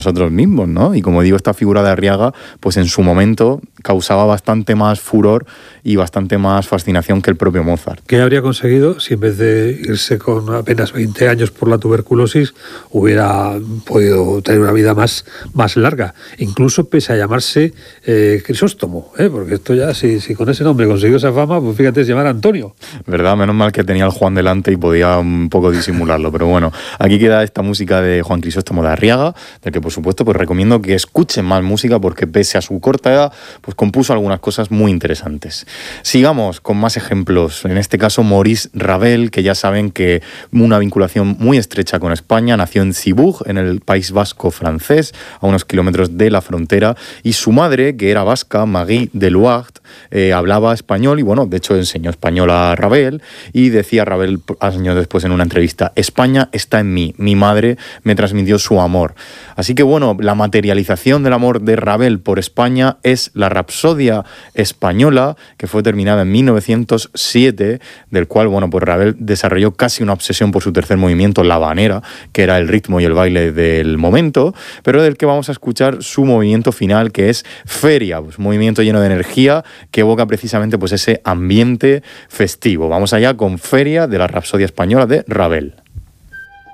nosotros mismos, ¿no? Y como digo, esta figura de Arriaga, pues en su momento causaba bastante más furor y bastante más fascinación que el propio Mozart. ¿Qué habría conseguido si en vez de irse con apenas 20 años por la tuberculosis hubiera podido tener una vida más larga? Incluso pese a llamarse Crisóstomo, porque esto ya, si con ese nombre consiguió esa fama, pues fíjate, se llama Antonio. ¿Verdad? Menos mal que tenía al Juan delante y podía un poco disimularlo, pero bueno, aquí queda esta música de Juan Crisóstomo de Arriaga, del que por supuesto pues recomiendo que escuchen más música porque pese a su corta edad pues compuso algunas cosas muy interesantes. Sigamos con más ejemplos, en este caso Maurice Ravel, que ya saben que una vinculación muy estrecha con España, nació en Cibourg, en el País Vasco francés, a unos kilómetros de la frontera, y su madre, que era vasca, Marie de Loart, hablaba español y bueno, de hecho enseñó español a Ravel, y decía Ravel años después en una entrevista: España está en mí, mi madre me transmitió su amor. Así que bueno, la materialización del amor de Ravel por España es la Rapsodia española, que fue terminada en 1907, del cual bueno, pues Ravel desarrolló casi una obsesión por su tercer movimiento, la habanera, que era el ritmo y el baile del momento, pero del que vamos a escuchar su movimiento final, que es Feria, pues un movimiento lleno de energía que evoca precisamente pues ese ambiente festivo. Vamos allá con Feria, de la Rapsodia española de Ravel.